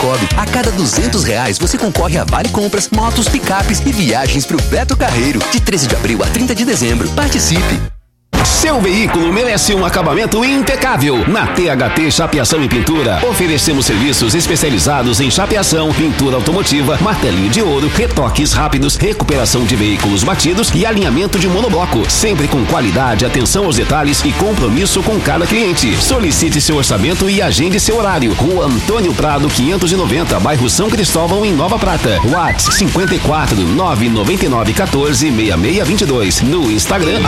Cicobi. A cada R$200 você concorre a vale compras, motos, picapes e viagens pro Beto Carreiro. De 13 de abril a 30 de dezembro. Participe! Seu veículo merece um acabamento impecável. Na THT Chapeação e Pintura, oferecemos serviços especializados em chapeação, pintura automotiva, martelinho de ouro, retoques rápidos, recuperação de veículos batidos e alinhamento de monobloco. Sempre com qualidade, atenção aos detalhes e compromisso com cada cliente. Solicite seu orçamento e agende seu horário. Rua Antônio Prado, 590, bairro São Cristóvão, em Nova Prata. WhatsApp 54 999 14 6622. No Instagram,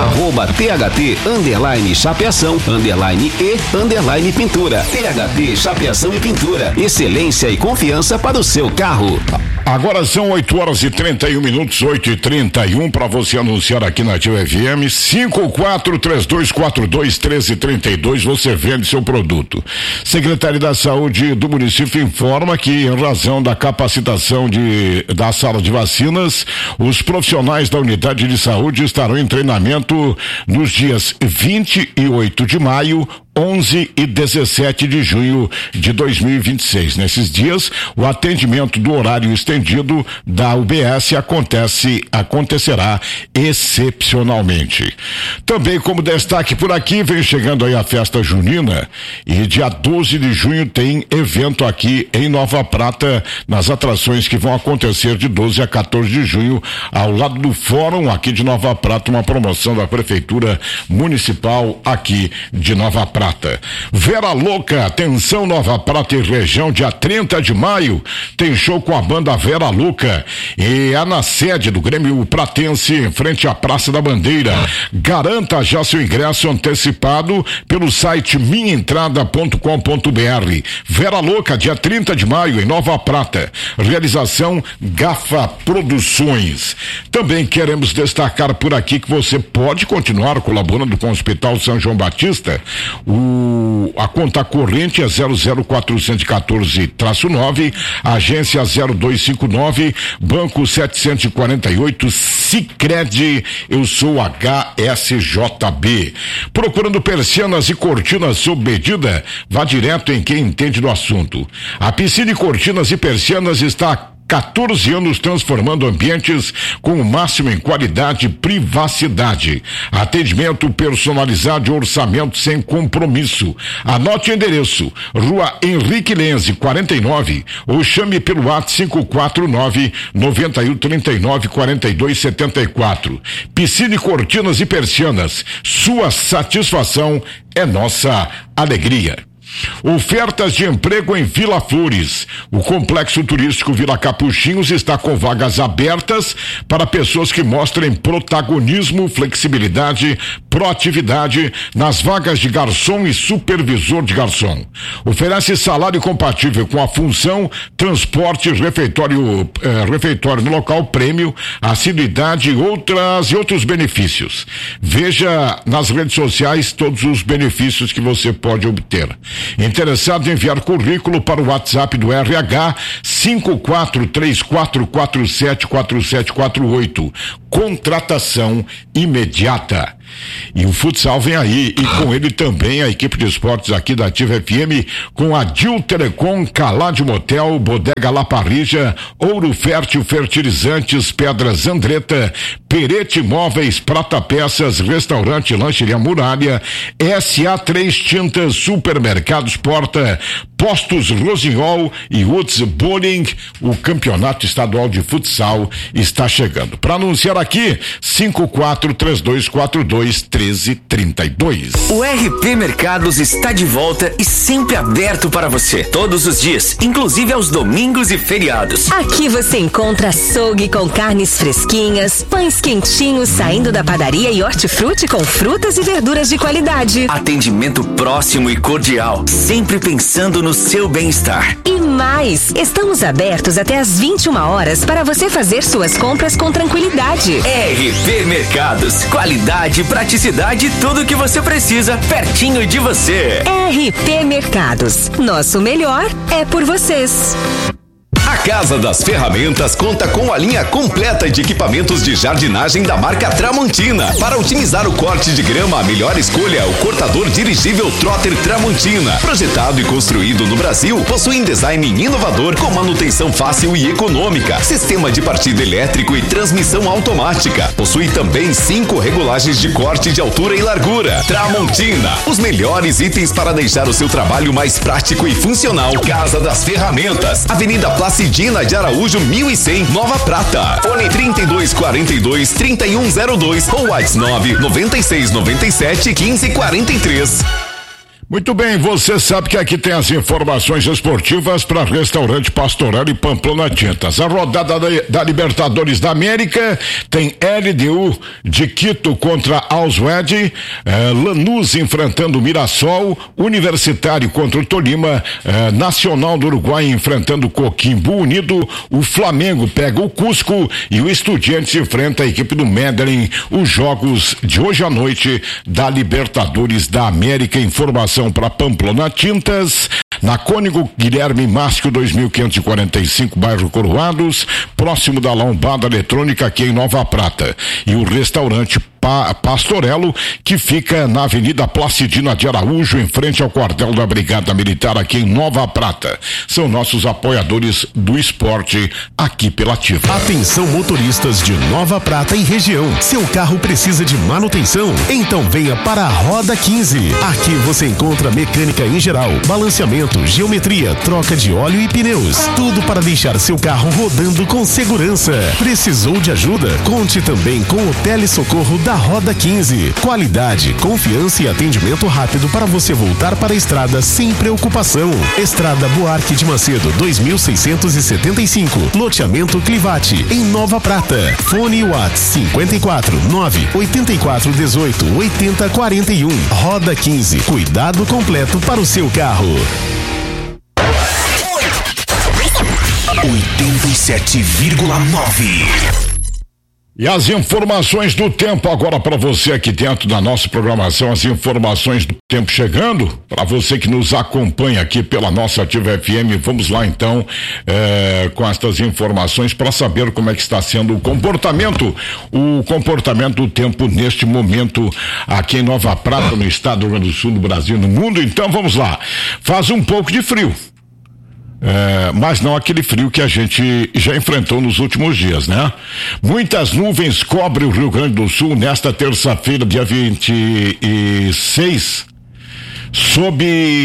@THT_chapeação_e_pintura. THT Chapeação e Pintura. Excelência e confiança para o seu carro. Agora são 8h31, 8h31, para você anunciar aqui na Ativa FM, 5432421332, você vende seu produto. Secretaria da Saúde do município informa que, em razão da capacitação da sala de vacinas, os profissionais da unidade de saúde estarão em treinamento nos dias 28 de maio, 11 e 17 de junho de 2026. Nesses dias, o atendimento do horário estendido da UBS acontecerá excepcionalmente. Também como destaque por aqui, vem chegando aí a festa junina e dia 12 de junho tem evento aqui em Nova Prata, nas atrações que vão acontecer de 12 a 14 de junho, ao lado do Fórum aqui de Nova Prata, uma promoção da Prefeitura Municipal aqui de Nova Prata. Vera Louca, atenção Nova Prata e região, dia 30 de maio, tem show com a banda Vera Louca e é na sede do Grêmio Pratense, em frente à Praça da Bandeira. Garanta já seu ingresso antecipado pelo site minhaentrada.com.br. Vera Louca, dia 30 de maio, em Nova Prata. Realização Gafa Produções. Também queremos destacar por aqui que você pode continuar colaborando com o Hospital São João Batista. A conta corrente é 00414-9, agência 0259, banco 748, Sicredi. Eu sou HSJB. Procurando persianas e cortinas sob medida, vá direto em quem entende do assunto. A Piscine Cortinas e Persianas está 14 anos transformando ambientes com o máximo em qualidade e privacidade. Atendimento personalizado e orçamento sem compromisso. Anote o endereço: Rua Henrique Lenze, 49, ou chame pelo WhatsApp 549-9139-4274. Piscine Cortinas e Persianas. Sua satisfação é nossa alegria. Ofertas de emprego em Vila Flores. O Complexo Turístico Vila Capuchinhos está com vagas abertas para pessoas que mostrem protagonismo, flexibilidade, proatividade nas vagas de garçom e supervisor de garçom. Oferece salário compatível com a função, transporte, refeitório no local, prêmio, assiduidade e outros benefícios. Veja nas redes sociais todos os benefícios que você pode obter. Interessado em enviar currículo para o WhatsApp do RH 5434474748. Contratação imediata. E o futsal vem aí, e com ele também a equipe de esportes aqui da Ativa FM, com a Dil Telecom, Calade Motel, Bodega La Parrilla, Ouro Fértil Fertilizantes, Pedras Andretta, Perete Móveis, Prata Peças, Restaurante Lancheria Muralha, SA3 Tintas, Supermercados Porta, Postos Rosinhol e Woods Bowling. O campeonato estadual de futsal está chegando. Para anunciar aqui, 5432421332. O RP Mercados está de volta e sempre aberto para você, todos os dias, inclusive aos domingos e feriados. Aqui você encontra açougue com carnes fresquinhas, pães quentinhos saindo da padaria e hortifruti com frutas e verduras de qualidade. Atendimento próximo e cordial, sempre pensando no seu bem-estar. E mais, estamos abertos até às 21 horas para você fazer suas compras com tranquilidade. RP Mercados, qualidade, praticidade, tudo que você precisa, pertinho de você. RP Mercados, nosso melhor é por vocês. A Casa das Ferramentas conta com a linha completa de equipamentos de jardinagem da marca Tramontina. Para otimizar o corte de grama, a melhor escolha é o cortador dirigível Trotter Tramontina. Projetado e construído no Brasil, possui um design inovador com manutenção fácil e econômica, sistema de partida elétrico e transmissão automática. Possui também 5 regulagens de corte de altura e largura. Tramontina, os melhores itens para deixar o seu trabalho mais prático e funcional. Casa das Ferramentas, Avenida Placidina de Araújo 1100, Nova Prata. Fone 3242-3102 ou WhatsApp 99697-1543. Muito bem, você sabe que aqui tem as informações esportivas para Restaurante Pastoral e Pamplona Tintas. A rodada da Libertadores da América tem LDU de Quito contra Auswed, Lanús enfrentando o Mirassol, Universitário contra o Tolima, Nacional do Uruguai enfrentando o Coquimbo Unido, o Flamengo pega o Cusco e o Estudiantes enfrenta a equipe do Medellín. Os jogos de hoje à noite da Libertadores da América. Informação para Pamplona Tintas, na Cônigo Guilherme Máscio 2545, bairro Coroados, próximo da Lombada Eletrônica aqui em Nova Prata. E o restaurante Pastorello, que fica na Avenida Placidina de Araújo, em frente ao quartel da Brigada Militar aqui em Nova Prata. São nossos apoiadores do esporte aqui pela Ativa. Atenção motoristas de Nova Prata e região. Seu carro precisa de manutenção? Então venha para a Roda 15. Aqui você encontra mecânica em geral, balanceamento, geometria, troca de óleo e pneus. Tudo para deixar seu carro rodando com segurança. Precisou de ajuda? Conte também com o telesocorro da Roda 15. Qualidade, confiança e atendimento rápido para você voltar para a estrada sem preocupação. Estrada Buarque de Macedo 2675, loteamento Clivati, em Nova Prata. Fone WhatsApp 54 984 18 80 41. Roda 15, cuidado completo para o seu carro. 87,9. E as informações do tempo agora para você aqui dentro da nossa programação, as informações do tempo chegando, para você que nos acompanha aqui pela nossa Ativa FM. Vamos lá então com estas informações para saber como é que está sendo o comportamento do tempo neste momento aqui em Nova Prata, no estado do Rio Grande do Sul, no Brasil, no mundo. Então vamos lá, faz um pouco de frio. Mas não aquele frio que a gente já enfrentou nos últimos dias, né? Muitas nuvens cobrem o Rio Grande do Sul nesta terça-feira, dia 26, sob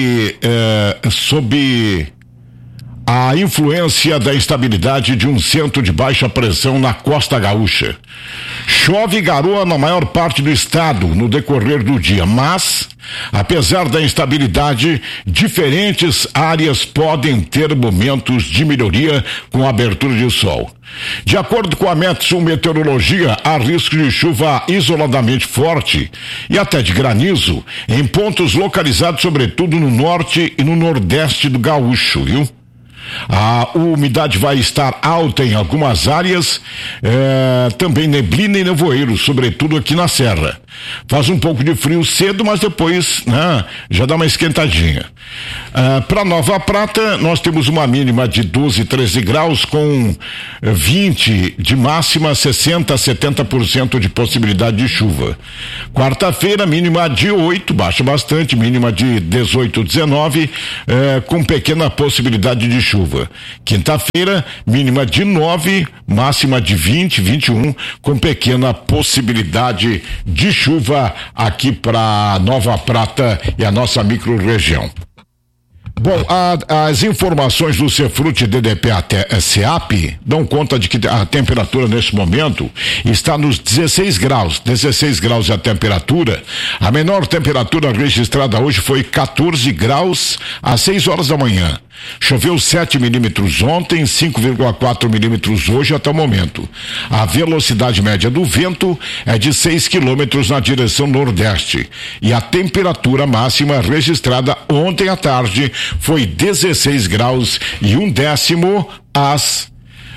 a influência da instabilidade de um centro de baixa pressão na costa gaúcha. Chove e garoa na maior parte do estado no decorrer do dia, mas, apesar da instabilidade, diferentes áreas podem ter momentos de melhoria com a abertura de sol. De acordo com a Metsul Meteorologia, há risco de chuva isoladamente forte e até de granizo em pontos localizados sobretudo no norte e no nordeste do gaúcho, viu? A umidade vai estar alta em algumas áreas, também neblina e nevoeiro, sobretudo aqui na serra. Faz um pouco de frio cedo, mas depois, né, já dá uma esquentadinha. Para Nova Prata, nós temos uma mínima de 12, 13 graus com 20 de máxima, 60 a 70% de possibilidade de chuva. Quarta-feira, mínima de 8, baixa bastante, mínima de 18, 19, com pequena possibilidade de chuva. Quinta-feira, mínima de 9, máxima de 20, 21, com pequena possibilidade de chuva aqui para Nova Prata e a nossa micro-região. Bom, as informações do Cefrute DDP SEAP dão conta de que a temperatura nesse momento está nos 16 graus é a temperatura. A menor temperatura registrada hoje foi 14 graus às 6 horas da manhã. Choveu 7 milímetros ontem, 5,4 milímetros hoje até o momento. A velocidade média do vento é de 6 quilômetros na direção nordeste. E a temperatura máxima registrada ontem à tarde foi 16 graus e 1 décimo às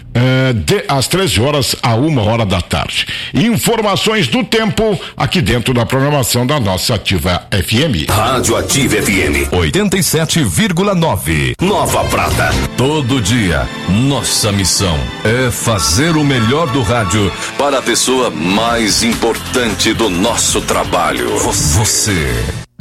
às 13 horas a 1h da tarde. Informações do tempo aqui dentro da programação da nossa Ativa FM. Rádio Ativa FM 87,9. Nova Prata. Todo dia, nossa missão é fazer o melhor do rádio para a pessoa mais importante do nosso trabalho. Você.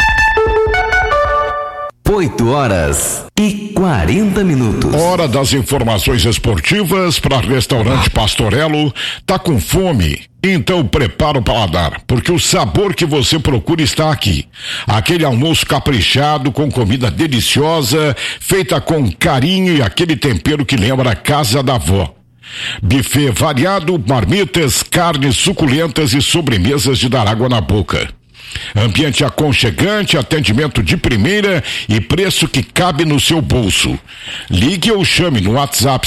8h40. Hora das informações esportivas para Restaurante Pastorello. Tá com fome? Então prepara o paladar, porque o sabor que você procura está aqui. Aquele almoço caprichado com comida deliciosa, feita com carinho e aquele tempero que lembra a casa da avó. Buffet variado, marmitas, carnes suculentas e sobremesas de dar água na boca. Ambiente aconchegante, atendimento de primeira e preço que cabe no seu bolso. Ligue ou chame no WhatsApp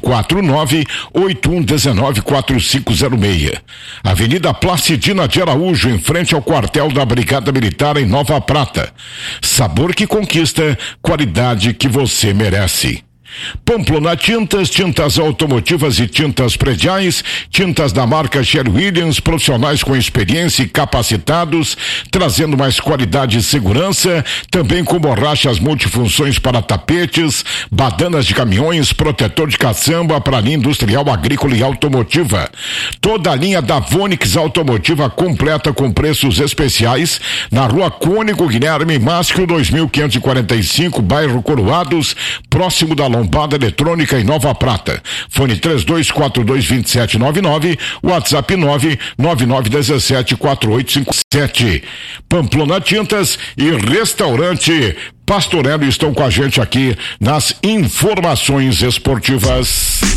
549-8119-4506. Avenida Placidina de Araújo, em frente ao quartel da Brigada Militar em Nova Prata. Sabor que conquista, qualidade que você merece. Pamplona Tintas, tintas automotivas e tintas prediais, tintas da marca Sherwin-Williams, profissionais com experiência e capacitados, trazendo mais qualidade e segurança, também com borrachas multifunções para tapetes, badanas de caminhões, protetor de caçamba para linha industrial, agrícola e automotiva. Toda a linha da Vonix Automotiva completa com preços especiais na Rua Cônigo Guilherme Másquio 2545, bairro Coroados, próximo da Lombada Eletrônica em Nova Prata. Fone 3242-2799, WhatsApp 999174857. Pamplona Tintas e Restaurante Pastorello estão com a gente aqui nas informações esportivas.